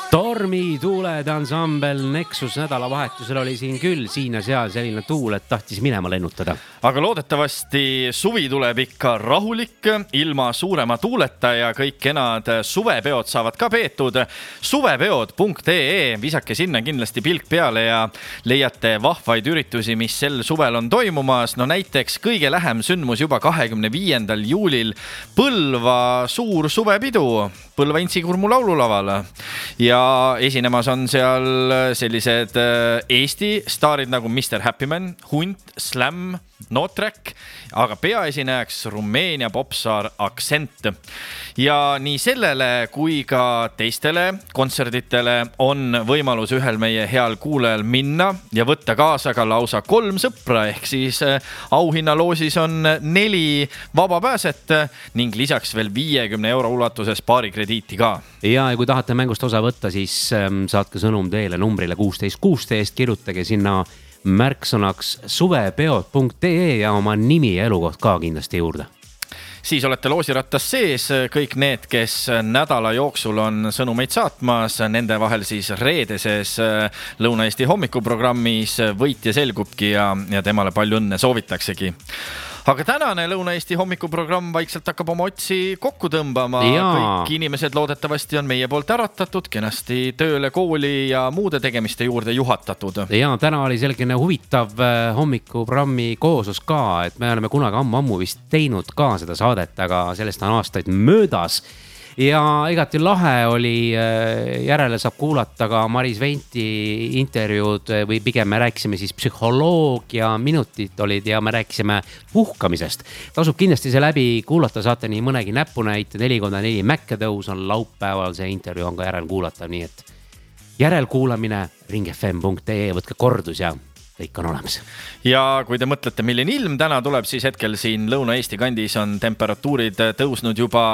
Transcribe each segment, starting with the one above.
Tormituuled ansambel Nexus nädalavahetusel oli siin küll siin ja seal selline tuul, et tahtis minema lennutada. Aga loodetavasti suvi tuleb ikka rahulik, ilma suurema tuuleta ja kõik kenad suvepeod saavad ka peetud. Suvepeod.ee, visake sinna kindlasti pilk peale ja leiate vahvaid üritusi, mis sel suvel on toimumas. No näiteks kõige lähem sündmus juba 25. juulil Põlva suur suvepidu Põlva Intsikurmu laululaval. Ja esinemas on seal sellised Eesti staarid nagu Mr. Happyman, Hunt, Slam, Notrack, aga peaesinejaks Rumeenia popsaar Accent. Ja nii sellele kui ka teistele kontserditele on võimalus ühel meie heal kuulajal minna ja võtta kaasa ka lausa 3 sõpra, ehk siis auhinnaloosis on 4 vabapääset ning lisaks veel 50 € ulatuses baarikrediiti ka. Ja kui tahate mängust osa võtta, siis saatke sõnum teele numbrile 1616, kirjutage sinna märksõnaks suvepeod.ee ja oma nimi ja elukoht ka kindlasti juurde. Siis olete loosirattas sees, kõik need, kes nädala jooksul on sõnumeid saatmas, nende vahel siis reedeses Lõuna-Eesti hommikuprogrammis võitja selgubki ja temale palju õnne soovitaksegi. Aga tänane Lõuna-Eesti hommikuprogramm vaikselt hakkab oma otsi kokku tõmbama. Kõik inimesed loodetavasti on meie poolt äratatud, kenasti tööle, kooli ja muude tegemiste juurde juhatatud. Ja täna oli selline huvitav hommikuprogrammi koosus ka, et me oleme kunagi ammu vist teinud ka seda saadet, aga sellest on aastaid möödas. Ja igati lahe oli, järele saab kuulata ka Maris Venti intervjuud või pigem me rääkisime siis psühholoogia minutid olid ja me rääkisime puhkamisest. Tasub kindlasti see läbi kuulata, saate nii mõnegi näpunäite, 4x4 Mäkketõus on laupäeval, see intervju on ka järel kuulata, nii et järelkuulamine ringfm.ee, võtke kordus ja kõik on olemas. Ja kui te mõtlete, milline ilm täna tuleb, siis hetkel siin Lõuna-Eesti kandis on temperatuurid tõusnud juba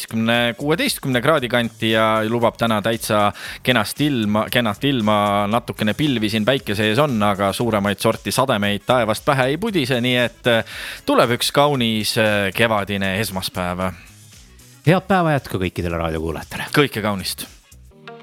15-16 kraadi kanti ja lubab täna täitsa kenast ilma, natukene pilvi siin päike sees on, aga suuremaid sorti sademeid taevast pähe ei pudise, nii et tuleb üks kaunis kevadine esmaspäev. Head päeva jätku kõikidele raadiokuulajatele. Kõike kaunist.